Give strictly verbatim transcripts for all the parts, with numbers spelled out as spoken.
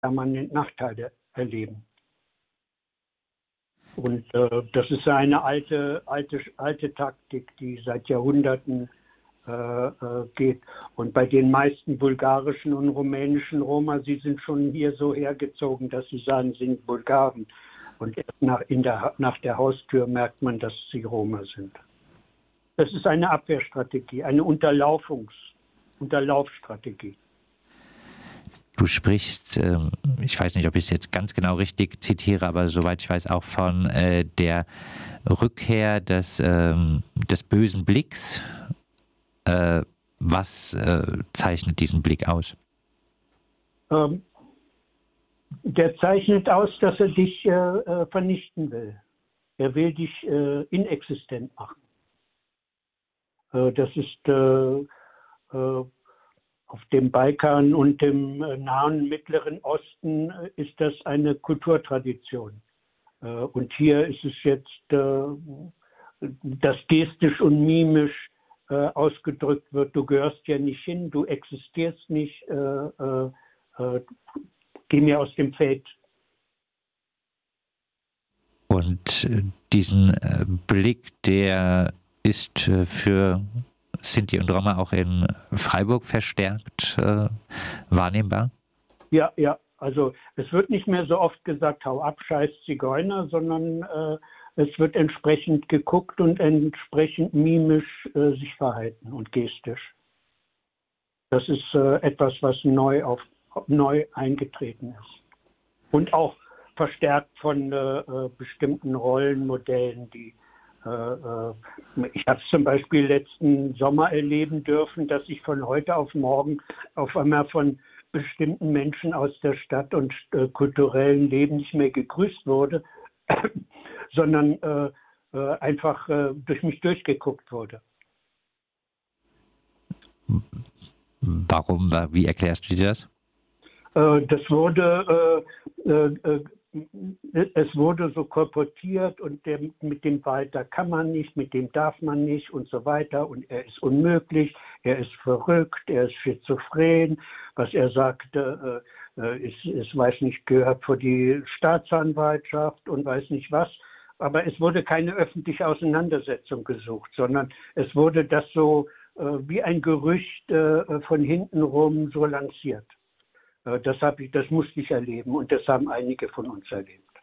permanent Nachteile erleben. Und äh, das ist eine alte, alte, alte Taktik, die seit Jahrhunderten äh, äh, geht. Und bei den meisten bulgarischen und rumänischen Roma, sie sind schon hier so hergezogen, dass sie sagen, sie sind Bulgaren. Und erst nach, in der, nach der Haustür merkt man, dass sie Roma sind. Das ist eine Abwehrstrategie, eine Unterlaufungs, Unterlaufstrategie. Du sprichst, ähm, ich weiß nicht, ob ich es jetzt ganz genau richtig zitiere, aber soweit ich weiß, auch von äh, der Rückkehr des, ähm, des bösen Blicks. Äh, was äh, zeichnet diesen Blick aus? Ähm, der zeichnet aus, dass er dich äh, äh, vernichten will. Er will dich äh, inexistent machen. Äh, das ist äh, äh, auf dem Balkan und dem äh, nahen Mittleren Osten äh, ist das eine Kulturtradition. Äh, und hier ist es jetzt, äh, dass gestisch und mimisch äh, ausgedrückt wird, du gehörst ja nicht hin, du existierst nicht, äh, äh, äh, geh mir aus dem Feld. Und äh, diesen äh, Blick, der ist äh, für Sinti und Roma auch in Freiburg verstärkt äh, wahrnehmbar? Ja, ja. Also es wird nicht mehr so oft gesagt, hau ab, scheiß Zigeuner, sondern äh, es wird entsprechend geguckt und entsprechend mimisch äh, sich verhalten und gestisch. Das ist äh, etwas, was neu, auf, neu eingetreten ist. Und auch verstärkt von äh, bestimmten Rollenmodellen, die ich habe es zum Beispiel letzten Sommer erleben dürfen, dass ich von heute auf morgen auf einmal von bestimmten Menschen aus der Stadt und äh, kulturellen Leben nicht mehr gegrüßt wurde, sondern äh, äh, einfach äh, durch mich durchgeguckt wurde. Warum? Wie erklärst du dir das? Äh, das wurde äh, äh, Es wurde so kolportiert und der, mit dem Walter kann man nicht, mit dem darf man nicht und so weiter und er ist unmöglich, er ist verrückt, er ist schizophren, was er sagte, äh, ist, ist, weiß nicht, gehört vor die Staatsanwaltschaft und weiß nicht was, aber es wurde keine öffentliche Auseinandersetzung gesucht, sondern es wurde das so äh, wie ein Gerücht äh, von hinten rum so lanciert. Das, hab ich, das musste ich erleben und das haben einige von uns erlebt.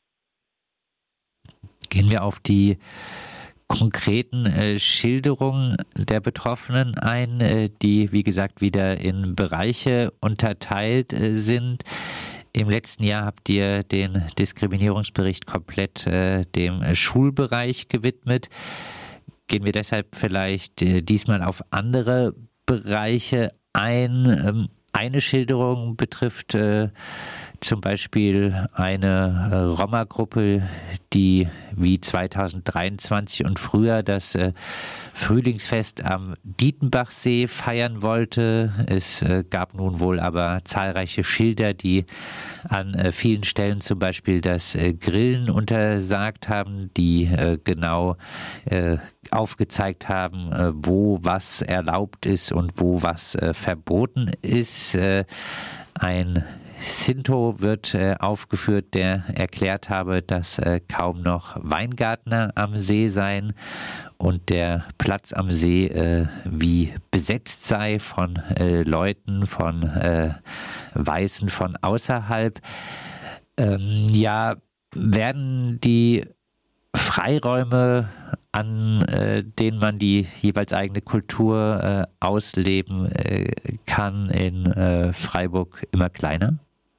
Gehen wir auf die konkreten äh, Schilderungen der Betroffenen ein, äh, die, wie gesagt, wieder in Bereiche unterteilt äh, sind. Im letzten Jahr habt ihr den Diskriminierungsbericht komplett äh, dem Schulbereich gewidmet. Gehen wir deshalb vielleicht äh, diesmal auf andere Bereiche ein. Ähm, Eine Schilderung betrifft äh, zum Beispiel eine äh, Roma-Gruppe, die wie zweitausenddreiundzwanzig und früher das äh, Frühlingsfest am Dietenbachsee feiern wollte. Es äh, gab nun wohl aber zahlreiche Schilder, die an äh, vielen Stellen zum Beispiel das äh, Grillen untersagt haben, die äh, genau äh, aufgezeigt haben, äh, wo was erlaubt ist und wo was äh, verboten ist. Äh, ein Sinto wird äh, aufgeführt, der erklärt habe, dass äh, kaum noch Weingärtner am See seien und der Platz am See äh, wie besetzt sei von äh, Leuten, von äh, Weißen von außerhalb. Ähm, ja, werden die Freiräume, an äh, denen man die jeweils eigene Kultur äh, ausleben äh, kann, in äh, Freiburg immer kleiner?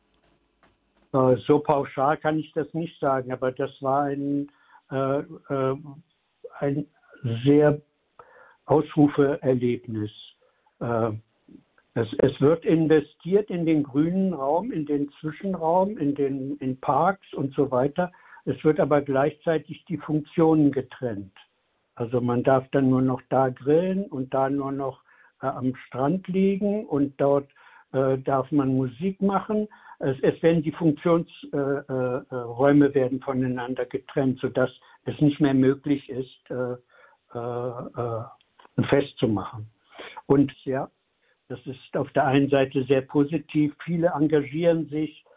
So pauschal kann ich das nicht sagen, aber das war ein, äh, äh, ein sehr Ausruferlebnis. Äh, es, es wird investiert in den grünen Raum, in den Zwischenraum, in den in Parks und so weiter. Es wird aber gleichzeitig die Funktionen getrennt. Also man darf dann nur noch da grillen und da nur noch äh, am Strand liegen und dort äh, darf man Musik machen. Es, es werden die Funktionsräume äh, äh, werden voneinander getrennt, sodass es nicht mehr möglich ist, äh, äh, ein Fest zu machen. Und ja, das ist auf der einen Seite sehr positiv. Viele engagieren sich